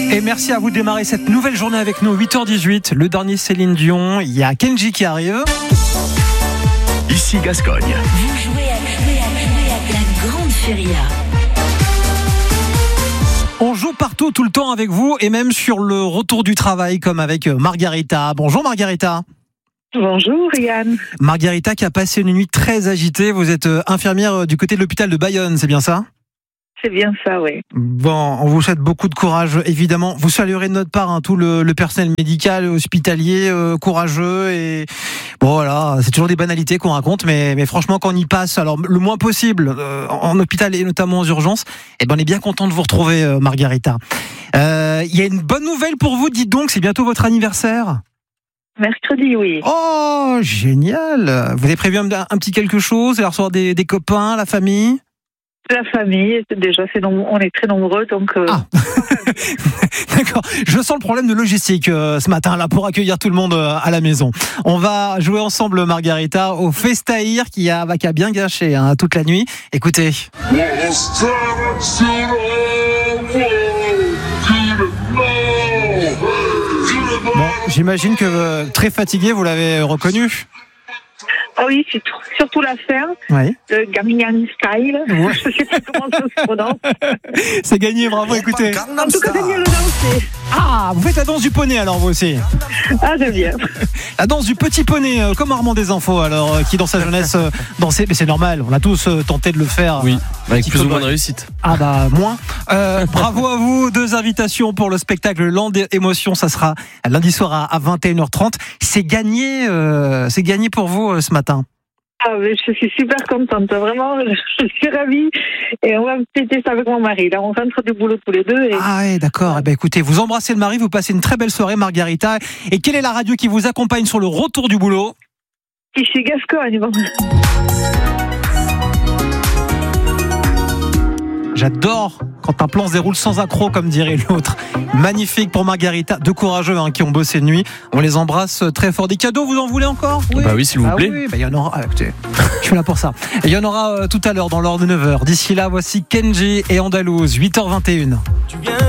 Et merci à vous de démarrer cette nouvelle journée avec nous, 8h18, le dernier Céline Dion. Il y a Kenji qui arrive. Ici Gascogne. Vous jouez à la grande feria. On joue partout, tout le temps avec vous et même sur le retour du travail comme avec Margarita. Bonjour Margarita. Bonjour Yann. Margarita qui a passé une nuit très agitée. Vous êtes infirmière du côté de l'hôpital de Bayonne, c'est bien ça ? C'est bien ça, oui. Bon, on vous souhaite beaucoup de courage, évidemment. Vous saluerez de notre part tout le personnel médical, hospitalier, courageux. Et bon, voilà, c'est toujours des banalités qu'on raconte, mais franchement, quand on y passe, alors le moins possible, en hôpital et notamment aux urgences, on est bien content de vous retrouver, Margarita. Il y a une bonne nouvelle pour vous, dites donc, c'est bientôt votre anniversaire. Mercredi, oui. Oh, génial. Vous avez prévu un petit quelque chose, aller recevoir des copains, la famille ? La famille, déjà, on est très nombreux, donc... D'accord, je sens le problème de logistique ce matin là pour accueillir tout le monde à la maison. On va jouer ensemble, Margarita, au Festaïr qui a bien gâché toute la nuit. Écoutez. Bon, j'imagine que très fatigué, vous l'avez reconnu. Ah oui, c'est surtout la fin, oui. Le Gangnam Style. Ouais. Je sais pas comment ça se prononce. C'est gagné, bravo, écoutez. En tout cas, c'est mieux le danser. Ah, vous faites la danse du poney alors vous aussi. Ah, j'aime bien. La danse du petit poney, comme Armand Desinfos alors, qui dans sa jeunesse dansait, mais c'est normal, on a tous tenté de le faire. Oui, avec plus ou moins de réussite. Ah bah, moins. Bravo à vous, 2 invitations pour le spectacle Land Émotion, ça sera lundi soir à 21h30. C'est gagné pour vous ce matin. Ah, mais je suis super contente, vraiment, je suis ravie. Et on va fêter ça avec mon mari. Là, on rentre du boulot tous les deux. Et... Ah ouais, d'accord. Écoutez, vous embrassez le mari, vous passez une très belle soirée, Margarita. Et quelle est la radio qui vous accompagne sur le retour du boulot ? Ici Gascogne. Bon. J'adore quand un plan se déroule sans accroc, comme dirait l'autre. Magnifique pour Margarita, 2 courageux qui ont bossé de nuit. On les embrasse très fort. Des cadeaux, vous en voulez encore ? Oui. Bah oui, s'il vous plaît. Oui, il y en aura. Écoutez, je suis là pour ça. Et il y en aura tout à l'heure dans l'heure de 9h. D'ici là, voici Kenji et Andalouse, 8h21.